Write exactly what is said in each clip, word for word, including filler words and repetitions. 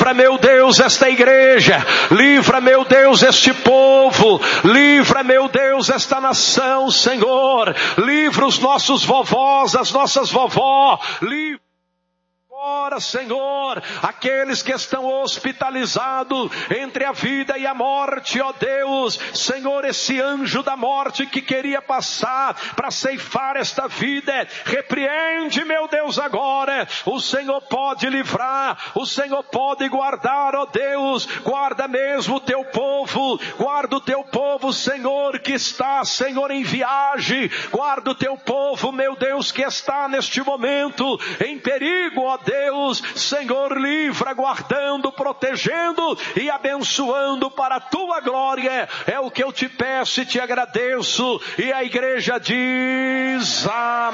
livra, meu Deus, esta igreja, livra, meu Deus, este povo, livra, meu Deus, esta nação, Senhor, livra os nossos vovós, as nossas vovó, livra agora, Senhor, aqueles que estão hospitalizados entre a vida e a morte, ó Deus, Senhor, esse anjo da morte que queria passar para ceifar esta vida, repreende, meu Deus, agora. O Senhor pode livrar, o Senhor pode guardar, ó Deus, guarda mesmo o teu povo, guarda o teu povo, Senhor, que está, Senhor, em viagem, guarda o teu povo, meu Deus, que está neste momento em perigo, ó Deus. Deus, Senhor, livra, guardando, protegendo e abençoando para a tua glória, é o que eu te peço e te agradeço, e a igreja diz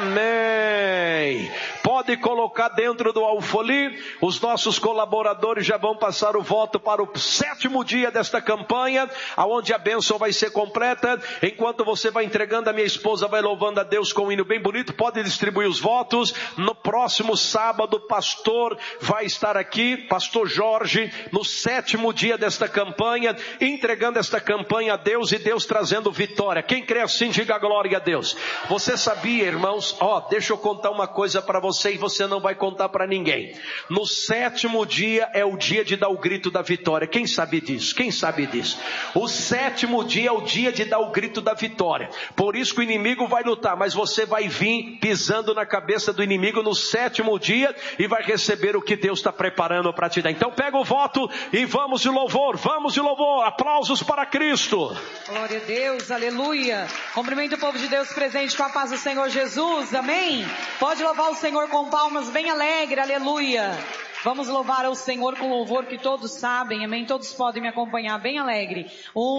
amém. Pode colocar dentro do alfoli, os nossos colaboradores já vão passar o voto para o sétimo dia desta campanha, aonde a bênção vai ser completa. Enquanto você vai entregando, a minha esposa vai louvando a Deus com um hino bem bonito. Pode distribuir os votos. No próximo sábado, pastor vai estar aqui, pastor Jorge, no sétimo dia desta campanha, entregando esta campanha a Deus e Deus trazendo vitória. Quem crê assim, diga glória a Deus. Você sabia, irmãos, ó, oh, deixa eu contar uma coisa para você e você não vai contar para ninguém. No sétimo dia é o dia de dar o grito da vitória. Quem sabe disso? Quem sabe disso? O sétimo dia é o dia de dar o grito da vitória. Por isso que o inimigo vai lutar, mas você vai vir pisando na cabeça do inimigo no sétimo dia e vai receber o que Deus está preparando para te dar. Então pega o voto e vamos de louvor, vamos de louvor, aplausos para Cristo. Glória a Deus, aleluia. Cumprimento o povo de Deus presente com a paz do Senhor Jesus, amém. Pode louvar o Senhor com palmas bem alegre, aleluia. Vamos louvar ao Senhor com louvor que todos sabem, amém. Todos podem me acompanhar bem alegre. Um